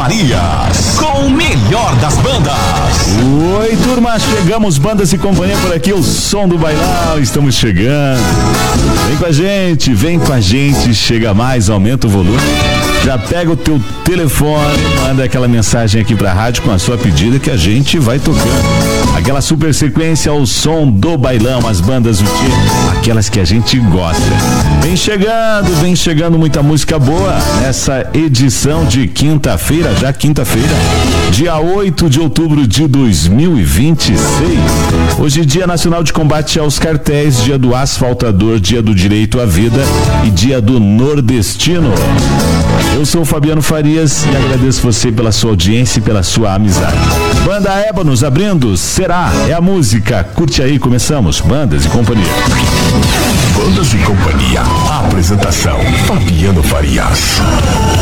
Farias, com o melhor das bandas. Oi, turma, chegamos, Bandas e Companhia por aqui, o som do bailão, estamos chegando. Vem com a gente, chega mais, aumenta o volume. Já pega o teu telefone, manda aquela mensagem aqui pra rádio com a sua pedida que a gente vai tocando. Aquela super sequência ao som do bailão, as bandas do time, aquelas que a gente gosta. Vem chegando muita música boa nessa edição de quinta-feira, já quinta-feira, dia 8 de outubro de 2026. Hoje, Dia Nacional de Combate aos Cartéis, Dia do Asfaltador, Dia do Direito à Vida e Dia do Nordestino. Eu sou o Fabiano Farias e agradeço você pela sua audiência e pela sua amizade. Banda Ébanos abrindo, Será, é a música. Curte aí, começamos. Bandas e Companhia. Bandas e Companhia. Apresentação: Fabiano Farias.